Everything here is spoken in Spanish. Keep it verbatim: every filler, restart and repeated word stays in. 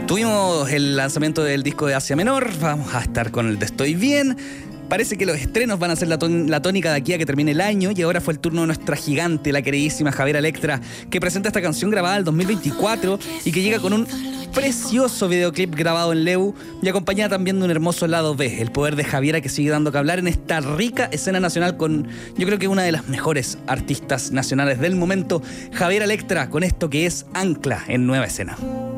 Tuvimos el lanzamiento del disco de Asia Menor, vamos a estar con el de Estoy Bien. Parece que los estrenos van a ser la, ton- la tónica de aquí a que termine el año, y ahora fue el turno de nuestra gigante, la queridísima Javiera Electra, que presenta esta canción grabada en el dos mil veinticuatro y que llega con un precioso videoclip grabado en Leu y acompañada también de un hermoso lado B, el poder de Javiera, que sigue dando que hablar en esta rica escena nacional con, yo creo que una de las mejores artistas nacionales del momento, Javiera Electra, con esto que es Ancla en Nueva Escena.